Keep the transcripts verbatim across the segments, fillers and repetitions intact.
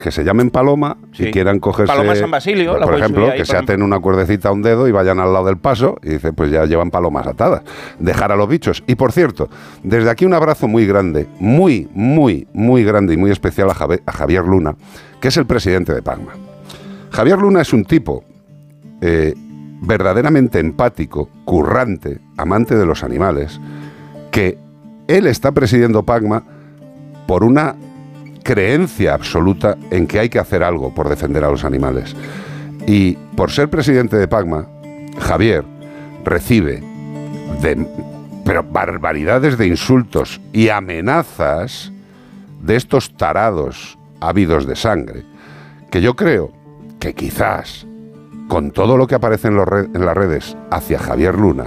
que se llamen Paloma sí. y quieran cogerse... Paloma San Basilio. Por ejemplo, que se aten una cuerdecita a un dedo y vayan al lado del paso y dice, pues ya llevan palomas atadas. Dejar a los bichos. Y por cierto, desde aquí un abrazo muy grande, muy, muy, muy grande y muy especial a, Javier, a Javier Luna, que es el presidente de Pagma. Javier Luna es un tipo eh, verdaderamente empático, currante, amante de los animales, que él está presidiendo Pagma por una creencia absoluta en que hay que hacer algo por defender a los animales. Y por ser presidente de Pagma, Javier recibe de, pero barbaridades de insultos y amenazas de estos tarados ávidos de sangre, que yo creo que quizás, con todo lo que aparece en, los red, en las redes hacia Javier Luna,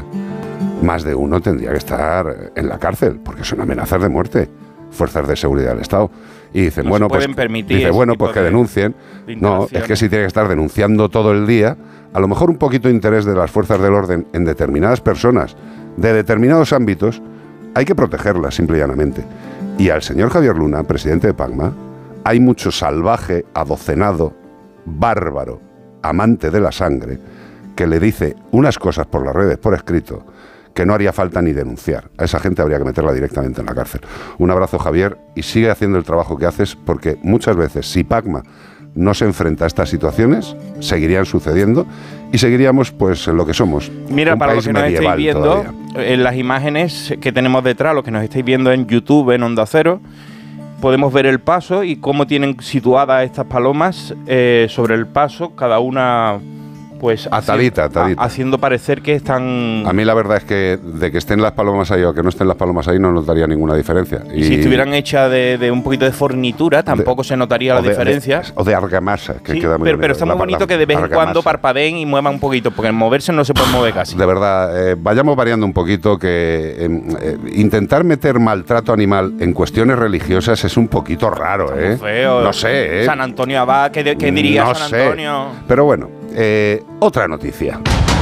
más de uno tendría que estar en la cárcel, porque son amenazas de muerte, fuerzas de seguridad del Estado. Y dicen, no bueno, pues, dice, bueno, pues que de, denuncien. De no, es que si tiene que estar denunciando todo el día, a lo mejor un poquito de interés de las fuerzas del orden en determinadas personas, de determinados ámbitos, hay que protegerlas, simple y llanamente. Y al señor Javier Luna, presidente de Pagma, hay mucho salvaje, adocenado, bárbaro, amante de la sangre, que le dice unas cosas por las redes, por escrito, que no haría falta ni denunciar. A esa gente habría que meterla directamente en la cárcel. Un abrazo, Javier, y sigue haciendo el trabajo que haces, porque muchas veces, si Pagma no se enfrenta a estas situaciones, seguirían sucediendo y seguiríamos pues en lo que somos. Mira, un para país los que nos estáis viendo, todavía. En las imágenes que tenemos detrás, los que nos estáis viendo en YouTube, en Onda Cero, podemos ver el paso y cómo tienen situadas estas palomas eh, sobre el paso, cada una... pues atadita, atadita. haciendo parecer que están... A mí la verdad es que de que estén las palomas ahí o que no estén las palomas ahí no notaría ninguna diferencia. Y, y si estuvieran hechas de, de un poquito de fornitura, tampoco de, se notaría la de, diferencia. De, o de argamasa, que sí, queda muy pero, bien. pero está muy bonito la, que de vez en cuando parpadeen y muevan un poquito, porque en moverse no se puede mover casi. De verdad, eh, vayamos variando un poquito, que eh, eh, intentar meter maltrato animal en cuestiones religiosas es un poquito raro, ¿eh? Feo. No sé, ¿eh? San Antonio Abad, ¿qué, qué diría no San sé. Antonio? Pero bueno, eh, otra noticia.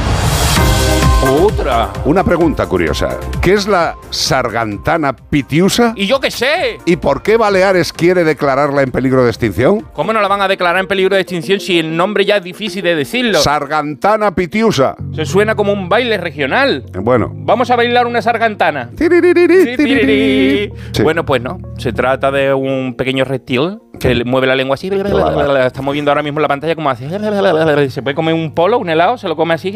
Otra. Una pregunta curiosa. ¿Qué es la sargantana pitiusa? ¿Y yo qué sé? ¿Y por qué Baleares quiere declararla en peligro de extinción? ¿Cómo no la van a declarar en peligro de extinción si el nombre ya es difícil de decirlo? Sargantana pitiusa. Se suena como un baile regional. Bueno. Vamos a bailar una sargantana. Tiririri, tiririri. Sí. Bueno, pues no. Se trata de un pequeño reptil que sí. mueve la lengua así. Está moviendo ahora mismo la pantalla como así. Se puede comer un polo, un helado, se lo come así.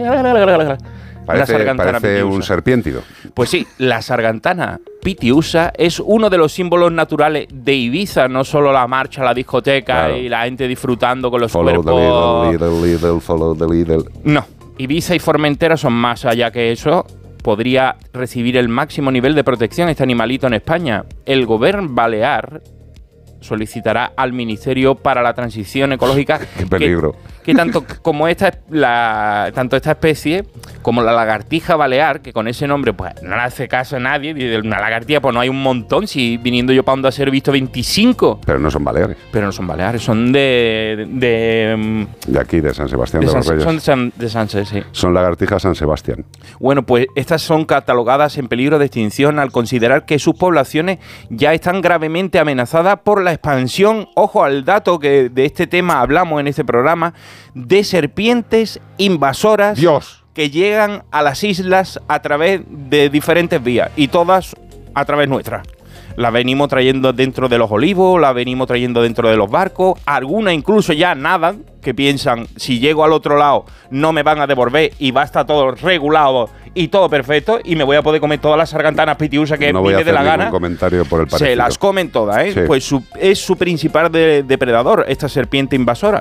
Parece, parece un serpiéntido. Pues sí, la sargantana pitiusa es uno de los símbolos naturales de Ibiza, no solo la marcha, la discoteca claro. y la gente disfrutando con los follow cuerpos. The little, little, little, follow the little. No, Ibiza y Formentera son más allá que eso. Podría recibir el máximo nivel de protección este animalito en España. El gobierno balear solicitará al Ministerio para la Transición Ecológica Qué peligro. que, que tanto como esta la, tanto esta especie como la lagartija balear, que con ese nombre pues no le hace caso a nadie, de una lagartija pues no hay un montón, si viniendo yo para Onda Cero he visto veinticinco. Pero no son baleares. Pero no son baleares, son de... De, de, de aquí, de San Sebastián de, de San, los Reyes. Son de San, de Sanse, sí. Son lagartijas San Sebastián. Bueno, pues estas son catalogadas en peligro de extinción al considerar que sus poblaciones ya están gravemente amenazadas por la expansión, ojo al dato que de este tema hablamos en este programa, de serpientes invasoras Dios. que llegan a las islas a través de diferentes vías y todas a través nuestra. La venimos trayendo dentro de los olivos, la venimos trayendo dentro de los barcos, algunas incluso ya nadan, que piensan, si llego al otro lado no me van a devolver y va a estar todo regulado y todo perfecto y me voy a poder comer todas las sargantanas pitiusas que no me dé de la gana. No comentario por el parecido. Se las comen todas, ¿eh? Sí. Pues su, es su principal de, depredador, esta serpiente invasora.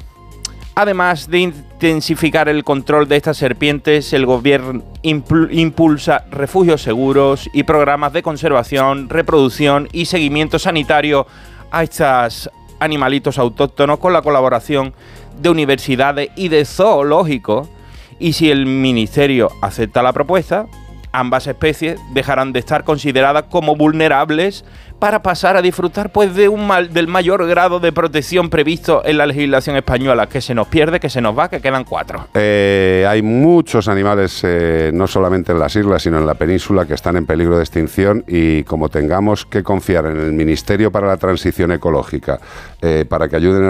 Además de intensificar el control de estas serpientes, el gobierno impulsa refugios seguros y programas de conservación, reproducción y seguimiento sanitario a estos animalitos autóctonos con la colaboración de universidades y de zoológicos. Y si el ministerio acepta la propuesta, ambas especies dejarán de estar consideradas como vulnerables para pasar a disfrutar pues de un mal, del mayor grado de protección previsto en la legislación española, que se nos pierde, que se nos va, que quedan cuatro. Eh, hay muchos animales, eh, no solamente en las islas, sino en la península, que están en peligro de extinción, y como tengamos que confiar en el Ministerio para la Transición Ecológica, eh, para que ayuden